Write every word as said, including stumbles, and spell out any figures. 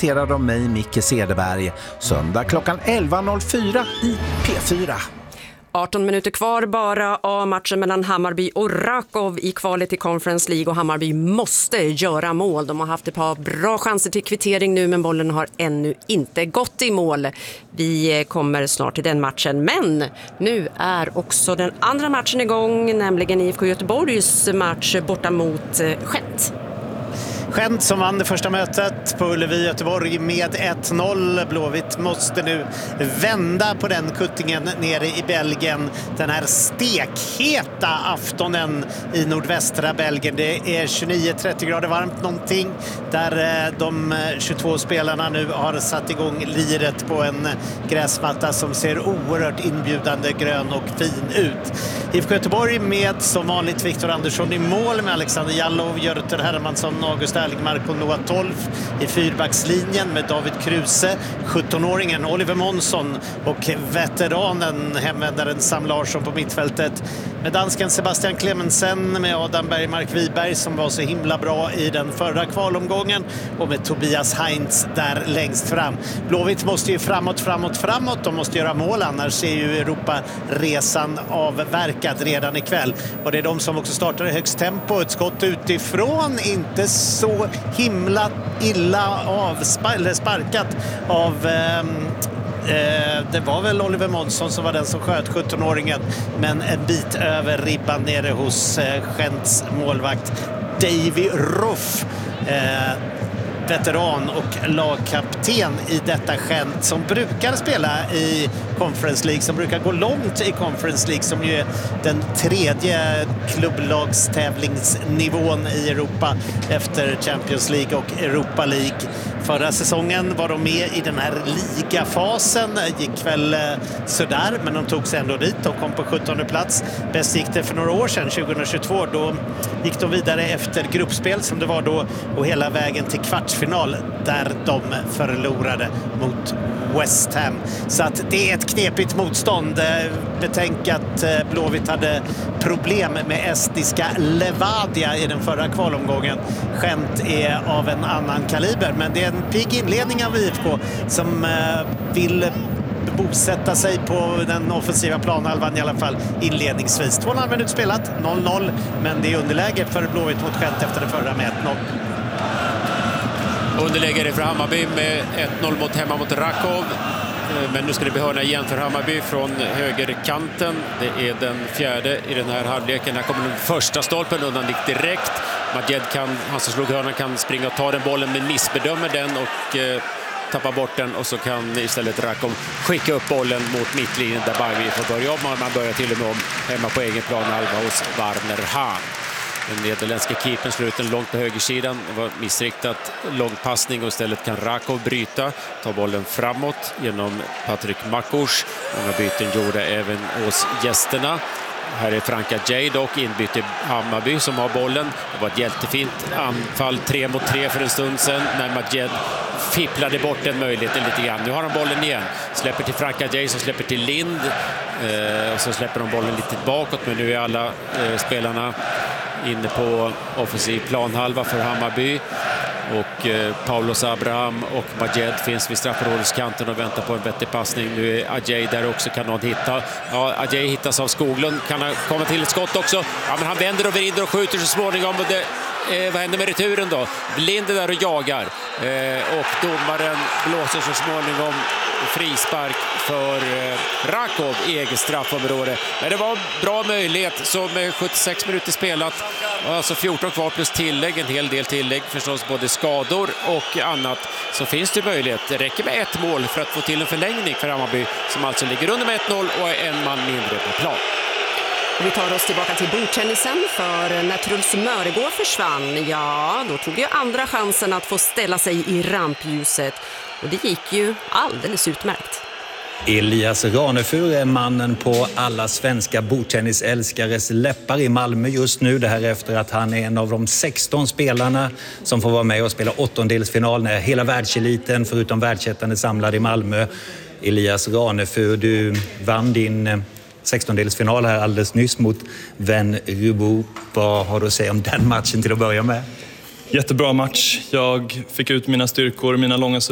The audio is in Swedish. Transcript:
presenterad av mig, Micke Cederberg. Söndag klockan elva noll fyra i P fyra. arton minuter kvar bara av matchen mellan Hammarby och Rakov i kvalet till Conference League, och Hammarby måste göra mål. De har haft ett par bra chanser till kvittering nu, men bollen har ännu inte gått i mål. Vi kommer snart till den matchen, men nu är också den andra matchen igång, nämligen I F K Göteborgs match borta mot Gent. Gent som vann det första mötet på Ullevi Göteborg med ett noll. Blåvitt måste nu vända på den kuttingen nere i Belgien. Den här stekheta aftonen i nordvästra Belgien. Det är tjugonio trettio grader varmt någonting. Där de tjugotvå spelarna nu har satt igång liret på en gräsmatta som ser oerhört inbjudande, grön och fin ut. I F K Göteborg med som vanligt Viktor Andersson i mål, med Alexander Jallov, Jörter Hermansson, August Erlingmark och Noah Tolf i fyrbackslinjen, med David Kruse, sjuttonåringen Oliver Månsson och veteranen hemvändaren Sam Larsson på mittfältet, med dansken Sebastian Clemensen, med Adam Bergmark Wiberg som var så himla bra i den förra kvalomgången, och med Tobias Heinz där längst fram. Blåvitt måste ju framåt, framåt, framåt. De måste göra mål, annars är ju Europa-resan avverkad redan ikväll. Och det är de som också startar i högst tempo. Ett skott utifrån, inte så himla illa avsparkat av... Eh, det var väl Oliver Månsson som var den som sköt, sjuttonåringen, men en bit över ribban nere hos Gents målvakt Davy Ruff, eh, veteran och lagkapten i detta Gent, som brukar spela i Conference League, som brukar gå långt i Conference League, som ju är den tredje klubblagstävlingsnivån i Europa efter Champions League och Europa League. Förra säsongen var de med i den här ligafasen, gick väl sådär, men de tog sig ändå dit. De kom på sjuttonde plats. Bäst gick det för några år sedan, tjugohundratjugotvå. Då gick de vidare efter gruppspel som det var då, och hela vägen till kvartsfinal där de förlorade mot West Ham. Så att det är ett knepigt motstånd. Betänk att Blåvitt hade problem med estiska Levadia i den förra kvalomgången. Gent är av en annan kaliber, men det är en pigg inledning av I F K som vill bosätta sig på den offensiva planhalvan i alla fall inledningsvis. Två och en halv minut spelat, noll noll, men det är underläge för Blåvitt mot Gent efter det förra med ett noll. Underlägare för Hammarby med ett noll mot hemma mot Rakov. Men nu ska det bli hörna igen för Hammarby från högerkanten. Det är den fjärde i den här halvleken. Här kommer den första stolpen undan, gick direkt. Majed kan, han som slog hörnan, kan springa och ta den bollen, men missbedömer den och eh, tappar bort den. Och så kan istället Rakov skicka upp bollen mot mittlinjen där Bajvi får börja om. Man börjar till och med om hemma på egen plan halva hos Warner Hahn. Den nederländska keepern slår ut den långt på högersidan. Det var missriktat långpassning, och istället kan Rakov bryta. Ta bollen framåt genom Patrik Makurs. Många byten gjorde även hos gästerna. Här är Franka Jay dock inbytt i Hammarby som har bollen. Det var ett jättefint anfall, tre mot tre för en stund sedan, när Majed fipplade bort den möjligheten lite grann. Nu har han bollen igen. Släpper till Franka Jay som släpper till Lind. Eh, och så släpper de bollen lite bakåt, men nu är alla eh, spelarna inne på offensiv planhalva för Hammarby. Och eh, Paulos Abraham och Majed finns vid straffområdeskanten och väntar på en vettig passning. Nu är Ajay där också, kan någon hitta. Ja, Ajay hittas av Skoglund. Kan han komma till ett skott också? Ja, men han vänder och vrider och skjuter så småningom. Och det, eh, vad händer med returen då? Blind är där och jagar. Eh, och domaren blåser så småningom frispark för eh, Rakov i eget straffområde. Men det var en bra möjlighet, så med sjuttiosex minuter spelat, alltså fjorton kvar plus tillägg, en hel del tillägg förstås, både skador och annat, så finns det möjlighet. Det räcker med ett mål för att få till en förlängning för Hammarby, som alltså ligger under med ett noll och är en man mindre på plan. Vi tar oss tillbaka till bordtennisen, för när Truls Mörgård försvann, ja, då tog ju andra chansen att få ställa sig i rampljuset, och det gick ju alldeles utmärkt. Elias Ranefur är mannen på alla svenska bordtennisälskares läppar i Malmö just nu. Det här efter att han är en av de sexton spelarna som får vara med och spela åttondelsfinal när hela världseliten förutom världsettan är samlad i Malmö. Elias Ranefur, du vann din sextondelsfinal här alldeles nyss mot Van Rubo. Vad har du att säga om den matchen till att börja med? Jättebra match. Jag fick ut mina styrkor, mina långa